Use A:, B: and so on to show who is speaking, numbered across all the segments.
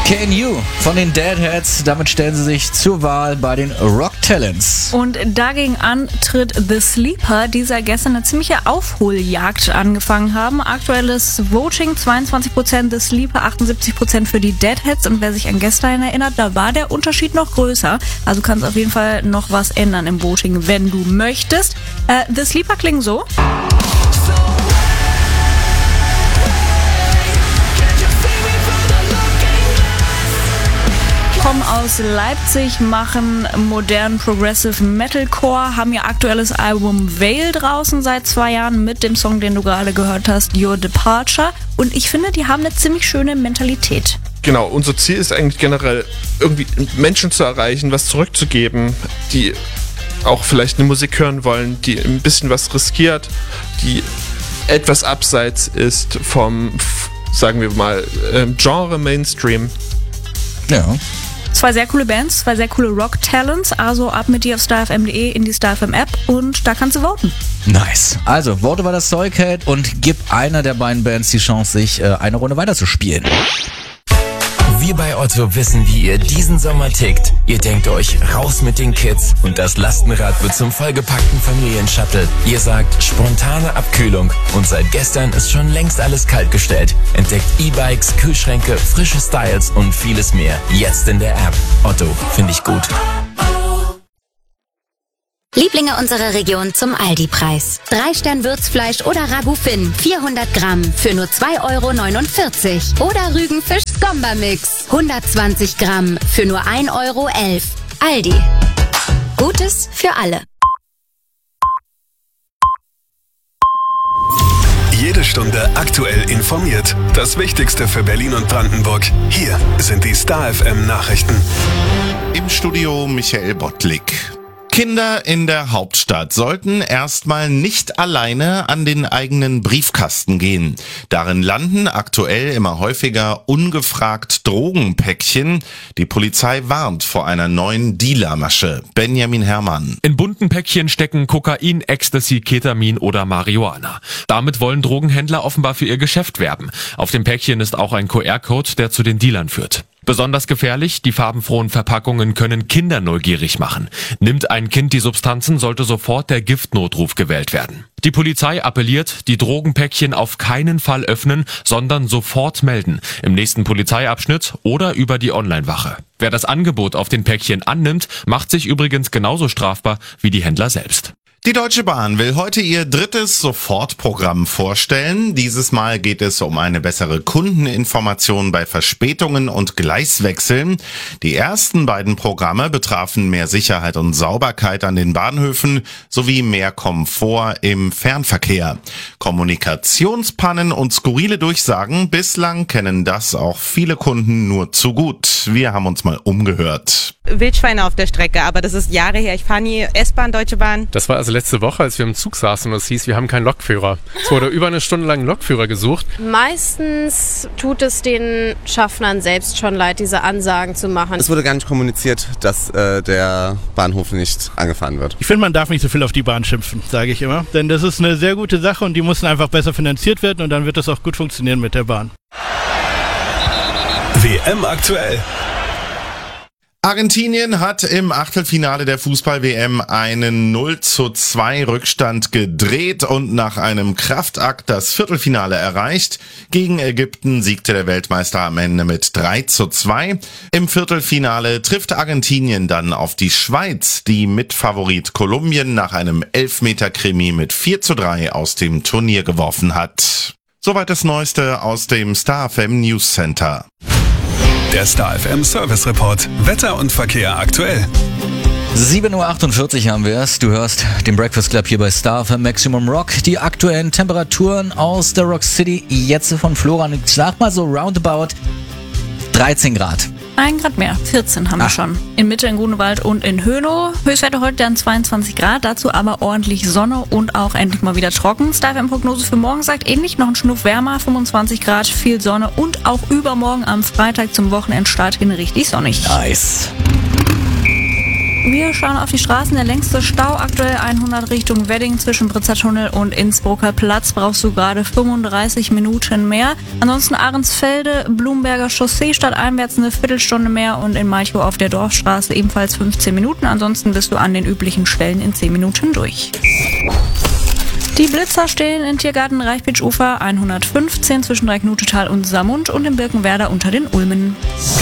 A: KNU von den Deadheads. Damit stellen sie sich zur Wahl bei den Rock Talents.
B: Und dagegen an tritt The Sleeper, die seit gestern eine ziemliche Aufholjagd angefangen haben. Aktuelles Voting 22% The Sleeper, 78% für die Deadheads. Und wer sich an gestern erinnert, da war der Unterschied noch größer. Also kannst auf jeden Fall noch was ändern im Voting, wenn du möchtest. The Sleeper klingen so. Kommen aus Leipzig, machen modernen Progressive Metalcore, haben ihr aktuelles Album Veil draußen seit 2 Jahren mit dem Song, den du gerade gehört hast, Your Departure. Und ich finde, die haben eine ziemlich schöne Mentalität.
C: Genau, unser Ziel ist eigentlich generell, irgendwie Menschen zu erreichen, was zurückzugeben, die auch vielleicht eine Musik hören wollen, die ein bisschen was riskiert, die etwas abseits ist vom, sagen wir mal, Genre Mainstream.
A: Ja.
B: 2 sehr coole Bands, 2 sehr coole Rock-Talents, also ab mit dir auf starfm.de in die StarFM-App und da kannst du voten.
A: Nice. Also, vote, weil das Zeug hält und gib einer der beiden Bands die Chance, sich eine Runde weiterzuspielen.
D: Wir bei Otto wissen, wie ihr diesen Sommer tickt. Ihr denkt euch, raus mit den Kids und das Lastenrad wird zum vollgepackten Familienshuttle. Ihr sagt, spontane Abkühlung und seit gestern ist schon längst alles kaltgestellt. Entdeckt E-Bikes, Kühlschränke, frische Styles und vieles mehr. Jetzt in der App. Otto, finde ich gut.
E: Lieblinge unserer Region zum Aldi-Preis. 3-Stern-Würzfleisch oder Ragout Finn, 400 Gramm für nur 2,49 €. Oder Rügenfisch Skomba-Mix, 120 Gramm für nur 1,11 €. Aldi. Gutes für alle.
F: Jede Stunde aktuell informiert. Das Wichtigste für Berlin und Brandenburg. Hier sind die StarFM Nachrichten.
G: Im Studio Michael Bottlik. Kinder in der Hauptstadt sollten erstmal nicht alleine an den eigenen Briefkasten gehen. Darin landen aktuell immer häufiger ungefragt Drogenpäckchen. Die Polizei warnt vor einer neuen Dealermasche. Benjamin Herrmann.
H: In bunten Päckchen stecken Kokain, Ecstasy, Ketamin oder Marihuana. Damit wollen Drogenhändler offenbar für ihr Geschäft werben. Auf dem Päckchen ist auch ein QR-Code, der zu den Dealern führt. Besonders gefährlich, die farbenfrohen Verpackungen können Kinder neugierig machen. Nimmt ein Kind die Substanzen, sollte sofort der Giftnotruf gewählt werden. Die Polizei appelliert, die Drogenpäckchen auf keinen Fall öffnen, sondern sofort melden. Im nächsten Polizeiabschnitt oder über die Onlinewache. Wer das Angebot auf den Päckchen annimmt, macht sich übrigens genauso strafbar wie die Händler selbst.
G: Die Deutsche Bahn will heute ihr 3. Sofortprogramm vorstellen. Dieses Mal geht es um eine bessere Kundeninformation bei Verspätungen und Gleiswechseln. Die ersten beiden Programme betrafen mehr Sicherheit und Sauberkeit an den Bahnhöfen sowie mehr Komfort im Fernverkehr. Kommunikationspannen und skurrile Durchsagen, bislang kennen das auch viele Kunden nur zu gut. Wir haben uns mal umgehört.
I: Wildschweine auf der Strecke, aber das ist Jahre her. Ich fahre nie S-Bahn, Deutsche Bahn.
J: Das war also letzte Woche, als wir im Zug saßen und es hieß, wir haben keinen Lokführer. Es wurde über eine Stunde lang ein Lokführer gesucht.
K: Meistens tut es den Schaffnern selbst schon leid, diese Ansagen zu machen.
L: Es wurde gar nicht kommuniziert, dass der Bahnhof nicht angefahren wird.
M: Ich finde, man darf nicht so viel auf die Bahn schimpfen, sage ich immer. Denn das ist eine sehr gute Sache und die müssen einfach besser finanziert werden und dann wird das auch gut funktionieren mit der Bahn.
F: WM aktuell.
G: Argentinien hat im Achtelfinale der Fußball-WM einen 0:2 Rückstand gedreht und nach einem Kraftakt das Viertelfinale erreicht. Gegen Ägypten siegte der Weltmeister am Ende mit 3:2. Im Viertelfinale trifft Argentinien dann auf die Schweiz, die Mitfavorit Kolumbien nach einem Elfmeter-Krimi mit 4:3 aus dem Turnier geworfen hat. Soweit das Neueste aus dem StarFM News Center.
F: Der StarFM Service Report. Wetter und Verkehr aktuell.
A: 7:48 Uhr haben wir es. Du hörst den Breakfast Club hier bei StarFM Maximum Rock. Die aktuellen Temperaturen aus der Rock City. Jetzt von Florian. Ich sag mal so roundabout 13 Grad.
B: 1 Grad mehr, 14 haben wir schon. In Mitte, in Grunewald und in Hönow. Höchstwerte heute dann 22 Grad, dazu aber ordentlich Sonne und auch endlich mal wieder trocken. StarFM-Prognose für morgen sagt ähnlich, noch ein Schnuff wärmer, 25 Grad, viel Sonne und auch übermorgen am Freitag zum Wochenendstart hin richtig sonnig.
A: Nice.
B: Wir schauen auf die Straßen. Der längste Stau aktuell 100 Richtung Wedding zwischen Britzer Tunnel und Innsbrucker Platz. Brauchst du gerade 35 Minuten mehr. Ansonsten Ahrensfelde, Blumberger Chaussee stadteinwärts eine Viertelstunde mehr und in Malchow auf der Dorfstraße ebenfalls 15 Minuten. Ansonsten bist du an den üblichen Stellen in 10 Minuten durch. Die Blitzer stehen in Tiergarten Reichbitsch-Ufer 115 zwischen Dreiknutetal und Saarmund und im Birkenwerder unter den Ulmen.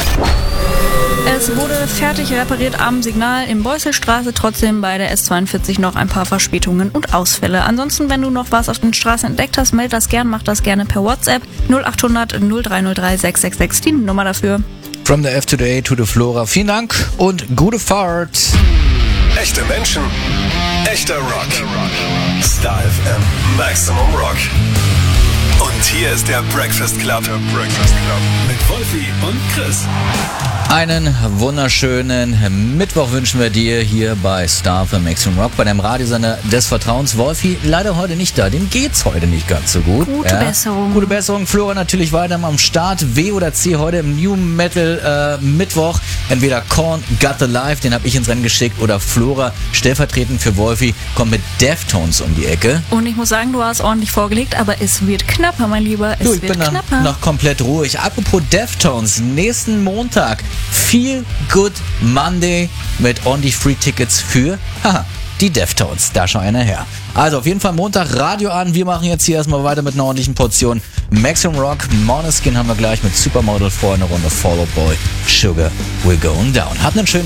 B: Es wurde fertig repariert am Signal in Beusselstraße, trotzdem bei der S42 noch ein paar Verspätungen und Ausfälle. Ansonsten, wenn du noch was auf den Straßen entdeckt hast, meld das gern, mach das gerne per WhatsApp 0800 0303 666, die Nummer dafür.
A: From the F to the A to the Flora. Vielen Dank und gute Fahrt.
F: Echte Menschen, echter Rock. Star FM, Maximum Rock. Und hier ist der Breakfast Club. Mit Wolfi und Chris.
A: Einen wunderschönen Mittwoch wünschen wir dir hier bei Star FM Maximum Rock, bei deinem Radiosender des Vertrauens. Wolfi, leider heute nicht da, dem geht's heute nicht ganz so gut.
B: Gute Besserung.
A: Gute Besserung. Flora natürlich weiter am Start. W oder C heute im New Metal Mittwoch. Entweder Korn, Got the Life, den habe ich ins Rennen geschickt, oder Flora, stellvertretend für Wolfi, kommt mit Deftones um die Ecke.
B: Und ich muss sagen, du hast ordentlich vorgelegt, aber es wird knapper, mein Lieber.
A: Ich bin noch komplett ruhig. Apropos Deftones, nächsten Montag Feel Good Monday mit ordentlich Free Tickets für die Deftones. Da schau einer her. Also auf jeden Fall Montag Radio an. Wir machen jetzt hier erstmal weiter mit einer ordentlichen Portion Maximum Rock. Måneskin haben wir gleich mit Supermodel vor, eine Runde Fall Out Boy. Sugar, we're going down. Habt einen schönen